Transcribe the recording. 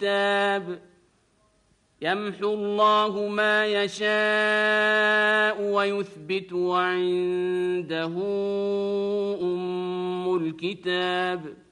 الكتاب يمحو الله ما يشاء ويثبت وعنده أم الكتاب